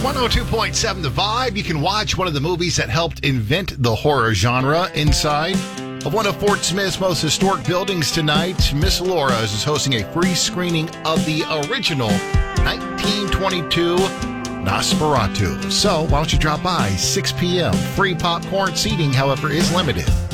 102.7 The Vibe. You can watch one of the movies that helped invent the horror genre inside of one of Fort Smith's most historic buildings tonight. Miss Laura's is hosting a free screening of the original 1922 Nosferatu. So why don't you drop by 6 p.m. Free popcorn seating, however, is limited.